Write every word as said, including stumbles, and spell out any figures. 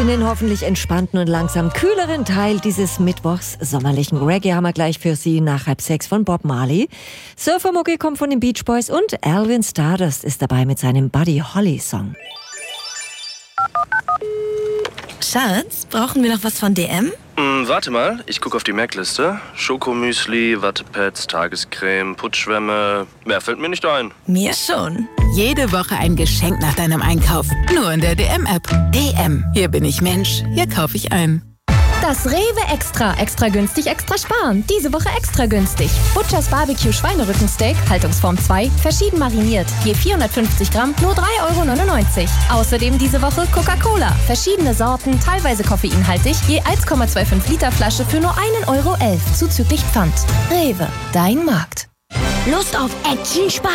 In den hoffentlich entspannten und langsam kühleren Teil dieses Mittwochs sommerlichen Reggae haben wir gleich für Sie nach halb sechs von Bob Marley. Surfermucke kommt von den Beach Boys und Alvin Stardust ist dabei mit seinem Buddy Holly Song. Schatz, brauchen wir noch was von D M? Hm, warte mal, ich gucke auf die Merkliste. Schokomüsli, Wattepads, Tagescreme, Putzschwämme. Mehr fällt mir nicht ein. Mir schon. Jede Woche ein Geschenk nach deinem Einkauf. Nur in der D M-App. D M. Hier bin ich Mensch. Hier kaufe ich ein. Das Rewe Extra. Extra günstig, extra sparen. Diese Woche extra günstig. Butchers Barbecue Schweinerückensteak, Haltungsform zwei, verschieden mariniert. Je vierhundertfünfzig Gramm, nur drei Euro neunundneunzig. Außerdem diese Woche Coca-Cola. Verschiedene Sorten, teilweise koffeinhaltig, je eins Komma fünfundzwanzig Liter Flasche für nur ein Euro elf, zuzüglich Pfand. Rewe, dein Markt. Lust auf Action, Spaß